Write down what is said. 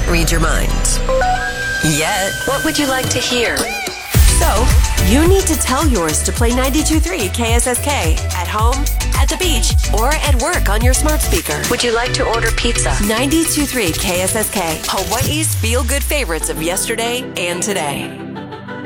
read your mind. Yet, what would you like to hear? So, you need to tell yours to play 92.3 KSSK at home, at the beach, or at work on your smart speaker. Would you like to order pizza? 92.3 KSSK, Hawaii's feel-good favorites of yesterday and today.